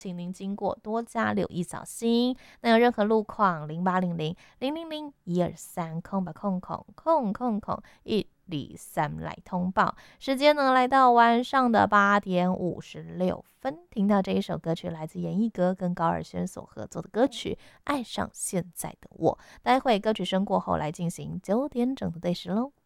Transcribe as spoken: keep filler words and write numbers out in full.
请您经过多加留意小心。那有任何路况，零八零零零零零一二三空吧空空空空空一二三来通报。时间呢来到晚上的八点五十六分，听到这一首歌曲来自严艺格跟高尔宣所合作的歌曲《爱上现在的我》。待会歌曲声过后来进行九点整的对时喽。